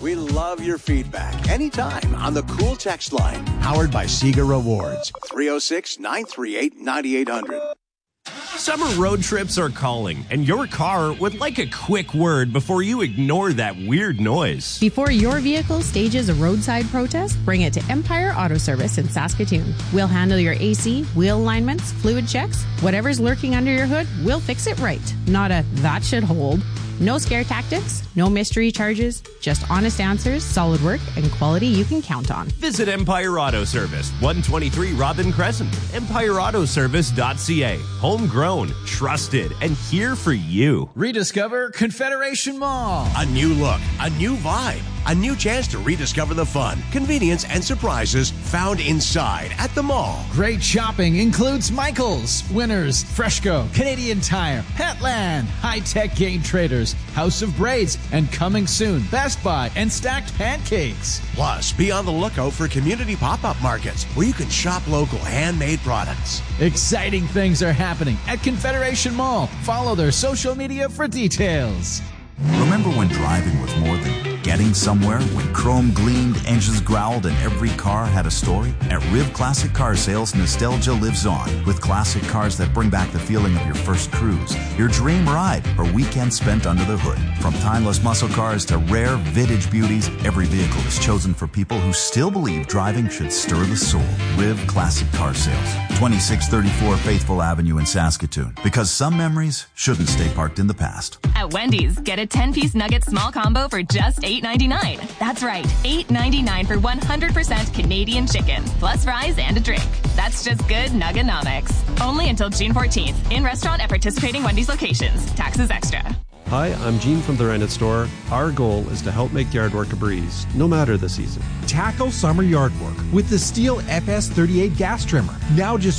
We love your feedback anytime on the Cool text line, powered by Sega Rewards. 306-938-9800. Summer road trips are calling, and your car would like a quick word before you ignore that weird noise. Before your vehicle stages a roadside protest, bring it to Empire Auto Service in Saskatoon. We'll handle your AC, wheel alignments, fluid checks. Whatever's lurking under your hood, we'll fix it right. Not a that should hold. No scare tactics, no mystery charges, just honest answers, solid work, and quality you can count on. Visit Empire Auto Service, 123 Robin Crescent, empireautoservice.ca. Homegrown, trusted, and here for you. Rediscover Confederation Mall. A new look, a new vibe, a new chance to rediscover the fun, convenience, and surprises found inside at the mall. Great shopping includes Michaels, Winners, Freshco, Canadian Tire, Petland, High Tech Game Traders, House of Braids, and coming soon, Best Buy and Stacked Pancakes. Plus, be on the lookout for community pop-up markets where you can shop local handmade products. Exciting things are happening at Confederation Mall. Follow their social media for details. Remember when driving was more than getting somewhere? When chrome gleamed, engines growled, and every car had a story? At Riv Classic Car Sales, nostalgia lives on with classic cars that bring back the feeling of your first cruise, your dream ride, or weekend spent under the hood. From timeless muscle cars to rare vintage beauties, every vehicle is chosen for people who still believe driving should stir the soul. Riv Classic Car Sales, 2634 Faithful Avenue in Saskatoon. Because some memories shouldn't stay parked in the past. At Wendy's, get a 10-piece nugget small combo for just $8.99. That's right, $8.99 for 100% Canadian chicken, plus fries and a drink. That's just good Nugganomics. Only until June 14th. In restaurant at participating Wendy's locations. Taxes extra. Hi, I'm Gene from The Rented Store. Our goal is to help make yard work a breeze, no matter the season. Tackle summer yard work with the Stihl FS38 gas trimmer. Now just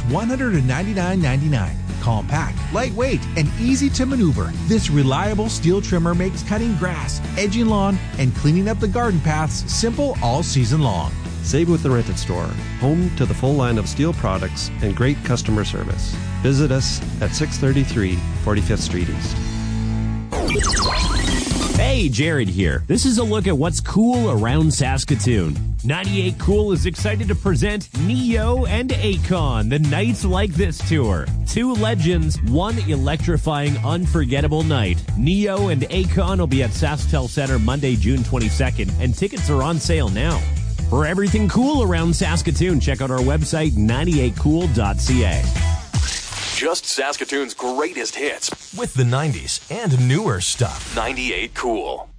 $199.99. Compact, lightweight, and easy to maneuver, this reliable Stihl trimmer makes cutting grass, edging lawn, and cleaning up the garden paths simple all season long. Save with The Rented Store, home to the full line of Stihl products and great customer service. Visit us at 633 45th Street East. Hey, Jared here. This is a look at what's cool around Saskatoon. 98 Cool is excited to present Neo and Akon, the Nights Like This tour. Two legends, one electrifying, unforgettable night. Neo and Akon will be at SaskTel Center Monday, June 22nd, and tickets are on sale now. For everything cool around Saskatoon, check out our website, 98cool.ca. Just Saskatoon's greatest hits with the 90s and newer stuff. 98 Cool.